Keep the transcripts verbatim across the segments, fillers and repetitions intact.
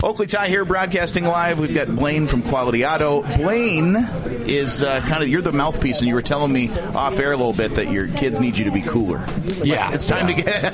Oakley Ty here, broadcasting live. We've got Blaine from Quality Auto. Blaine is uh, kind of, you're the mouthpiece, and you were telling me off air a little bit that your kids need you to be cooler. Yeah. Like, it's time yeah.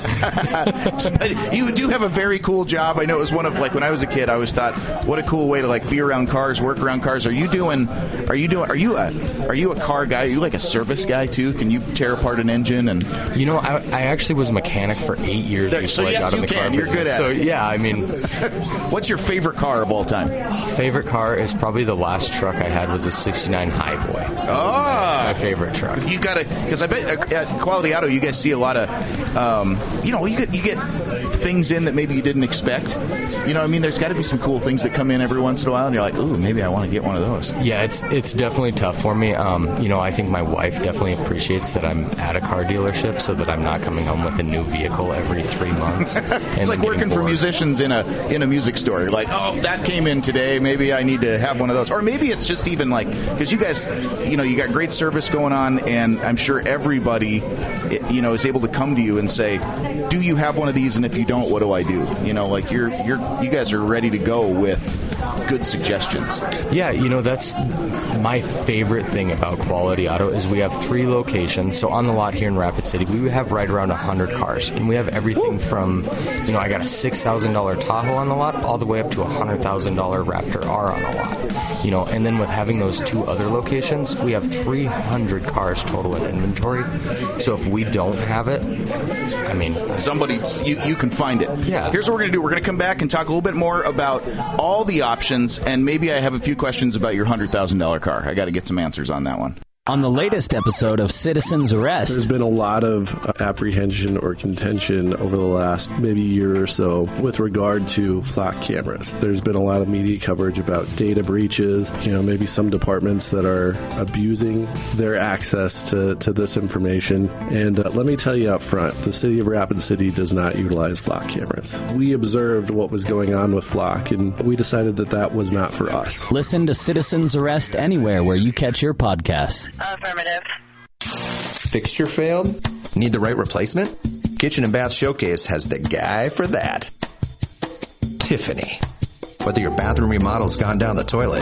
to get... You do have a very cool job. I know it was one of, like, when I was a kid, I always thought, what a cool way to, like, be around cars, work around cars. Are you doing, are you doing, are you a, are you a car guy? Are you like a service guy, too? Can you tear apart an engine? And You know, I, I actually was a mechanic for eight years there, before so I yes, got in you the can. car You're business. good at so, it. yeah, I mean... What's your favorite car of all time? Favorite car is probably the last truck I had was a sixty-nine Highboy. That was Oh, my, my favorite truck. You got to, because I bet at Quality Auto you guys see a lot of, um, you know, you get you get things in that maybe you didn't expect. You know what I mean? There's got to be some cool things that come in every once in a while, and you're like, ooh, maybe I want to get one of those. Yeah, it's it's definitely tough for me. Um, you know, I think my wife definitely appreciates that I'm at a car dealership so that I'm not coming home with a new vehicle every three months. It's like working for musicians in a in a music store. You're like, oh, that came in today. Maybe I need to have one of those. Or maybe it's just even like, because you guys, you know, you got great service going on, and I'm sure everybody, you know, is able to come to you and say, do you have one of these? And if you don't, what do I do? You know, like you're you're you guys are ready to go with good suggestions. Yeah, you know, that's my favorite thing about Quality Auto is we have three locations. So on the lot here in Rapid City, we have right around one hundred cars. And we have everything Woo. from, you know, I got a six thousand dollars Tahoe on the lot all the way up to a one hundred thousand dollars Raptor R on the lot. You know, and then with having those two other locations, we have three hundred cars total in inventory. So if we don't have it, I mean... Somebody, you, you can find it. Yeah. Here's what we're going to do. We're going to come back and talk a little bit more about all the options, and maybe I have a few questions about your one hundred thousand dollars car. I got to get some answers on that one. On the latest episode of Citizen's Arrest, there's been a lot of uh, apprehension or contention over the last maybe year or so with regard to flock cameras. There's been a lot of media coverage about data breaches, you know, maybe some departments that are abusing their access to, to this information. And uh, let me tell you up front, the city of Rapid City does not utilize flock cameras. We observed what was going on with flock, and we decided that that was not for us. Listen to Citizen's Arrest anywhere where you catch your podcasts. Affirmative. Fixture failed? Need the right replacement? Kitchen and Bath Showcase has the guy for that. Tiffany. Whether your bathroom remodel's gone down the toilet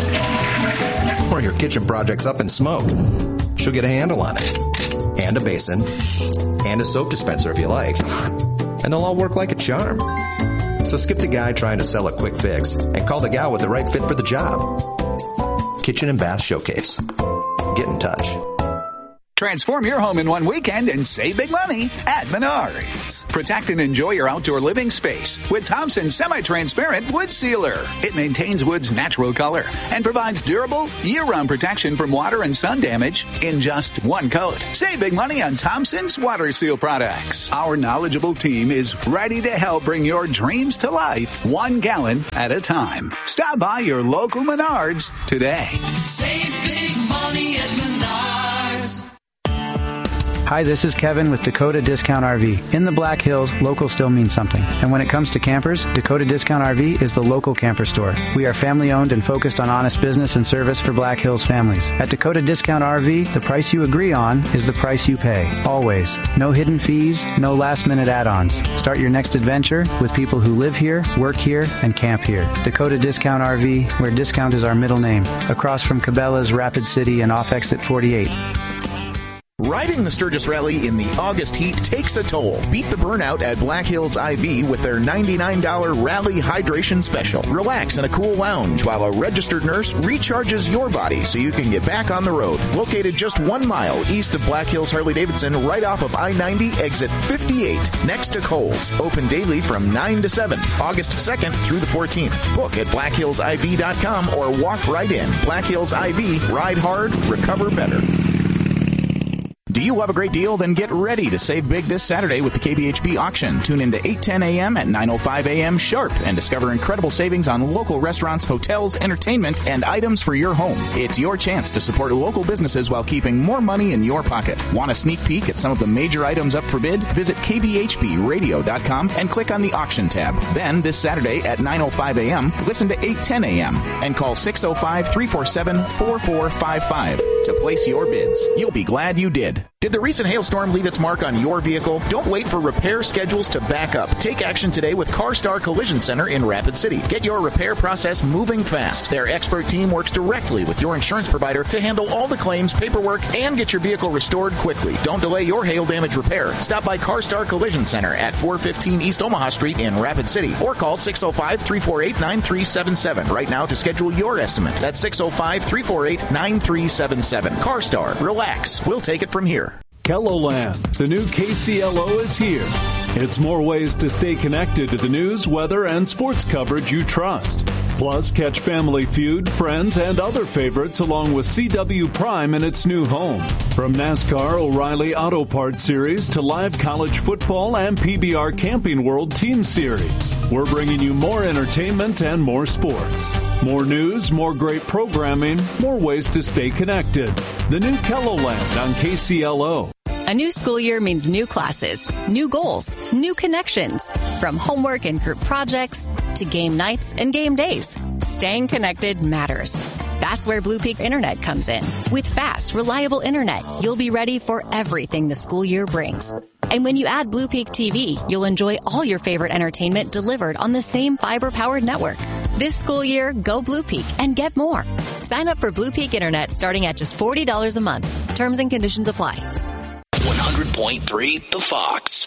or your kitchen project's up in smoke, she'll get a handle on it. And a basin. And a soap dispenser if you like. And they'll all work like a charm. So skip the guy trying to sell a quick fix and call the gal with the right fit for the job. Kitchen and Bath Showcase. Get in touch. Transform your home in one weekend and save big money at Menards. Protect and enjoy your outdoor living space with Thompson's semi-transparent wood sealer. It maintains wood's natural color and provides durable, year-round protection from water and sun damage in just one coat. Save big money on Thompson's water seal products. Our knowledgeable team is ready to help bring your dreams to life one gallon at a time. Stop by your local Menards today. Save big money at Menards. Hi, this is Kevin with Dakota Discount R V. In the Black Hills, local still means something. And when it comes to campers, Dakota Discount R V is the local camper store. We are family-owned and focused on honest business and service for Black Hills families. At Dakota Discount R V, the price you agree on is the price you pay. Always. No hidden fees, no last-minute add-ons. Start your next adventure with people who live here, work here, and camp here. Dakota Discount R V, where discount is our middle name. Across from Cabela's, Rapid City, and off exit forty-eight. Riding the Sturgis Rally in the August heat takes a toll. Beat the burnout at Black Hills I V with their ninety-nine dollars Rally Hydration Special. Relax in a cool lounge while a registered nurse recharges your body so you can get back on the road. Located just one mile east of Black Hills Harley-Davidson, right off of I ninety, exit fifty-eight, next to Kohl's. Open daily from nine to seven, August second through the fourteenth. Book at black hills I V dot com or walk right in. Black Hills I V, ride hard, recover better. Do you love a great deal? Then get ready to save big this Saturday with the K B H B auction. Tune in to eight ten a.m. at nine oh five a.m. sharp and discover incredible savings on local restaurants, hotels, entertainment, and items for your home. It's your chance to support local businesses while keeping more money in your pocket. Want a sneak peek at some of the major items up for bid? Visit k b h b radio dot com and click on the auction tab. Then, this Saturday at nine oh five a.m., listen to eight ten a.m. and call six oh five, three four seven, four four five five to place your bids. You'll be glad you did. Did the recent hailstorm leave its mark on your vehicle? Don't wait for repair schedules to back up. Take action today with CarStar Collision Center in Rapid City. Get your repair process moving fast. Their expert team works directly with your insurance provider to handle all the claims, paperwork, and get your vehicle restored quickly. Don't delay your hail damage repair. Stop by CarStar Collision Center at four fifteen East Omaha Street in Rapid City or call six oh five, three four eight, nine three seven seven right now to schedule your estimate. That's six oh five, three four eight, nine three seven seven. CarStar. Relax. We'll take it from here. Kelloland, the new K C L O is here. It's more ways to stay connected to the news, weather, and sports coverage you trust. Plus, catch Family Feud, Friends, and other favorites along with C W Prime in its new home. From NASCAR O'Reilly Auto Parts Series to live college football and P B R Camping World Team Series, we're bringing you more entertainment and more sports. More news, more great programming, more ways to stay connected. The new Kelloland on K C L O. A new school year means new classes, new goals, new connections. From homework and group projects to game nights and game days, staying connected matters. That's where Blue Peak Internet comes in. With fast, reliable internet, you'll be ready for everything the school year brings. And when you add Blue Peak T V, you'll enjoy all your favorite entertainment delivered on the same fiber-powered network. This school year, go Blue Peak and get more. Sign up for Blue Peak Internet starting at just forty dollars a month. Terms and conditions apply. one hundred point three The Fox.